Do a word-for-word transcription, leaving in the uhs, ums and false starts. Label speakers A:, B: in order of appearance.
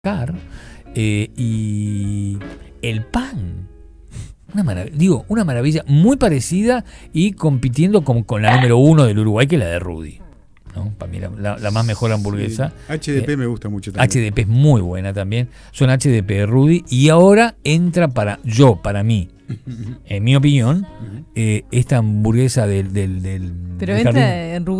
A: Eh, y el pan, una maravilla, digo, una maravilla muy parecida y compitiendo con, con la número uno del Uruguay, que es la de Rudy, ¿no? Para mí la, la, la más mejor hamburguesa.
B: Sí. H D P eh, me gusta mucho también.
A: H D P es muy buena también. Son H D P de Rudy. Y ahora entra para yo, para mí, en mi opinión, eh, esta hamburguesa del, del, del
C: Pero
A: del
C: entra
A: jardín.
C: en Rubén.